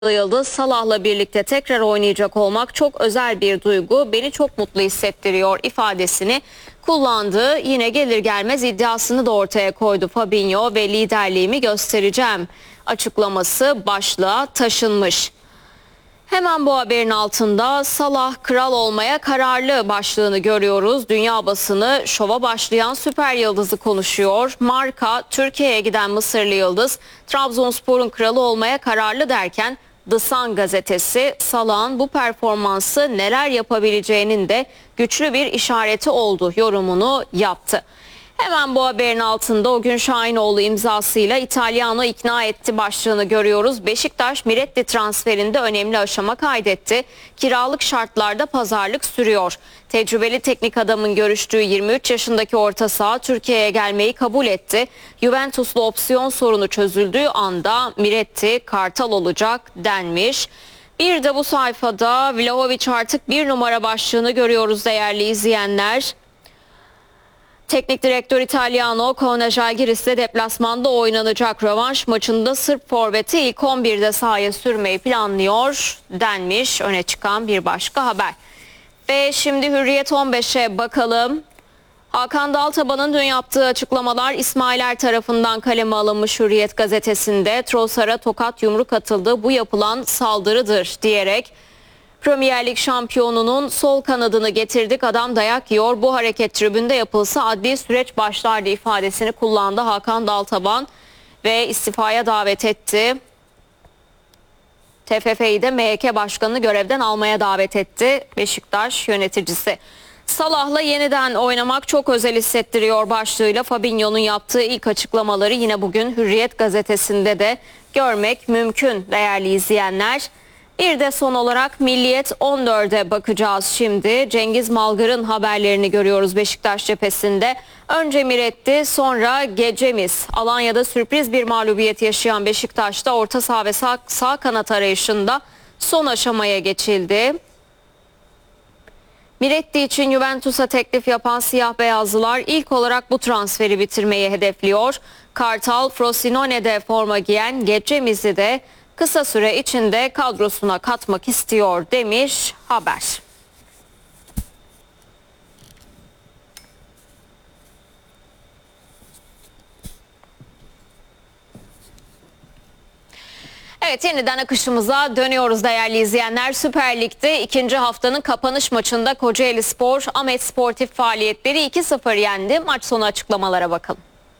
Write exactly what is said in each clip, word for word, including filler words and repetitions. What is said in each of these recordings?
Yıldız, Salah'la birlikte tekrar oynayacak olmak çok özel bir duygu, beni çok mutlu hissettiriyor ifadesini kullandı. Yine gelir gelmez iddiasını da ortaya koydu Fabinho ve liderliğimi göstereceğim açıklaması başlığa taşınmış. Hemen bu haberin altında Salah kral olmaya kararlı başlığını görüyoruz. Dünya basını şova başlayan süper yıldızı konuşuyor. Marka, Türkiye'ye giden Mısırlı yıldız Trabzonspor'un kralı olmaya kararlı derken The Sun gazetesi Salah'ın bu performansı neler yapabileceğinin de güçlü bir işareti oldu yorumunu yaptı. Hemen bu haberin altında o gün Şahinoğlu imzasıyla İtalyan'ı ikna etti başlığını görüyoruz. Beşiktaş Miretti transferinde önemli aşama kaydetti. Kiralık şartlarda pazarlık sürüyor. Tecrübeli teknik adamın görüştüğü yirmi üç yaşındaki orta saha Türkiye'ye gelmeyi kabul etti. Juventus'lu opsiyon sorunu çözüldüğü anda Miretti Kartal olacak denmiş. Bir de bu sayfada Vlahovic artık bir numara başlığını görüyoruz değerli izleyenler. Teknik direktör İtalyano Kona Žalgiris'le deplasmanda oynanacak rövanş maçında Sırp forveti ilk on birde sahaya sürmeyi planlıyor denmiş öne çıkan bir başka haber. Ve şimdi Hürriyet on beşe bakalım. Hakan Daltaban'ın dün yaptığı açıklamalar İsmailer tarafından kaleme alınmış Hürriyet gazetesinde. Trossard'a tokat yumruk atıldı, bu yapılan saldırıdır diyerek Premier Lig şampiyonunun sol kanadını getirdik, adam dayak yiyor, bu hareket tribünde yapılsa adli süreç başlardı ifadesini kullandı Hakan Daltaban ve istifaya davet etti. T F F'yi de M H K Başkanı'nı görevden almaya davet etti Beşiktaş yöneticisi. Salah'la yeniden oynamak çok özel hissettiriyor başlığıyla Fabinho'nun yaptığı ilk açıklamaları yine bugün Hürriyet gazetesinde de görmek mümkün değerli izleyenler. Bir de son olarak Milliyet on dörde bakacağız şimdi. Cengiz Malgar'ın haberlerini görüyoruz Beşiktaş cephesinde. Önce Miretti, sonra Gecemiz. Alanya'da sürpriz bir mağlubiyet yaşayan Beşiktaş'ta orta saha ve sağ, sağ kanat arayışında son aşamaya geçildi. Miretti için Juventus'a teklif yapan siyah beyazlılar ilk olarak bu transferi bitirmeyi hedefliyor. Kartal, Frosinone'de forma giyen Gecemiz'i de kısa süre içinde kadrosuna katmak istiyor demiş haber. Evet, yeniden akışımıza dönüyoruz değerli izleyenler. Süper Lig'de ikinci haftanın kapanış maçında Kocaelispor Ahmet Sportif faaliyetleri iki sıfır yendi. Maç sonu açıklamalara bakalım.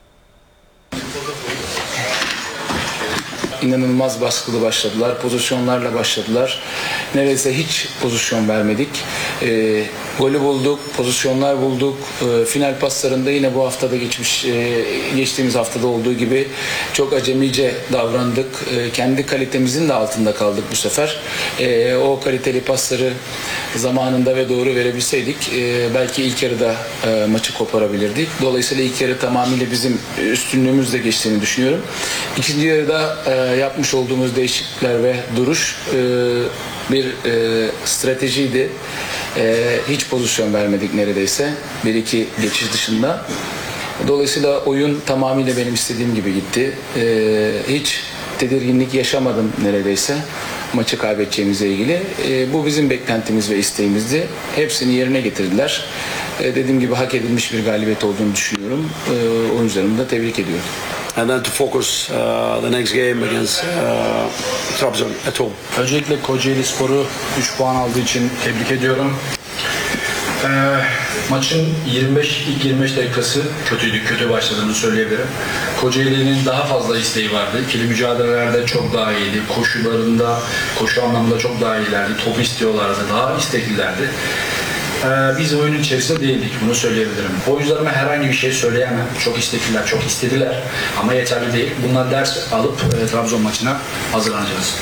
İnanılmaz baskılı başladılar. Pozisyonlarla başladılar. Neredeyse hiç pozisyon vermedik. E, golü bulduk, pozisyonlar bulduk. E, final paslarında yine bu haftada geçmiş, e, geçtiğimiz haftada olduğu gibi çok acemice davrandık. E, kendi kalitemizin de altında kaldık bu sefer. E, o kaliteli pasları zamanında ve doğru verebilseydik e, belki ilk yarıda e, maçı koparabilirdik. Dolayısıyla ilk yarı tamamıyla bizim üstünlüğümüzle geçtiğini düşünüyorum. İkinci yarıda e, yapmış olduğumuz değişiklikler ve duruş e, bir e, stratejiydi. E, hiç pozisyon vermedik neredeyse. Bir iki geçiş dışında. Dolayısıyla oyun tamamıyla benim istediğim gibi gitti. E, hiç tedirginlik yaşamadım neredeyse maçı kaybedeceğimizle ilgili. E, bu bizim beklentimiz ve isteğimizdi. Hepsini yerine getirdiler. E, dediğim gibi hak edilmiş bir galibiyet olduğunu düşünüyorum. E, oyuncularımı da tebrik ediyorum. And then to focus uh, the next game against uh, Trabzon at home. Öncelikle Kocaelispor'u üç puan aldığı için tebrik ediyorum. Ee, maçın yirmi beş ilk yirmi beş dakikası kötüydü, kötü başladığını söyleyebilirim. Kocaeli'nin daha fazla isteği vardı. İkili mücadelelerde çok daha iyiydi. Koşularında, koşu anlamında çok daha iyilerdi. Top istiyorlardı, daha isteklilerdi. Ee, biz oyunun içerisinde değildik, bunu söyleyebilirim. Oyuncularıma herhangi bir şey söyleyemem. Çok istekliler, çok istediler ama yeterli değil. Bunlar ders alıp e, Trabzon maçına hazırlanacağız.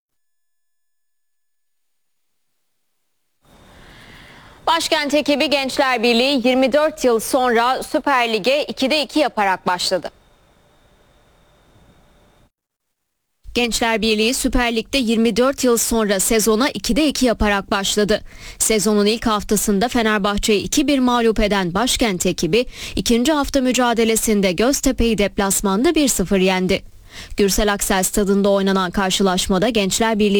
Başkent ekibi Gençler Birliği yirmi dört yıl sonra Süper Lig'e ikide iki yaparak başladı. Gençler Birliği Süper Lig'de yirmi dört yıl sonra sezona ikide iki yaparak başladı. Sezonun ilk haftasında Fenerbahçe'yi iki bir mağlup eden Başkent ekibi ikinci hafta mücadelesinde Göztepe'yi deplasmanda bir sıfır yendi. Gürsel Aksel stadında oynanan karşılaşmada Gençler Birliği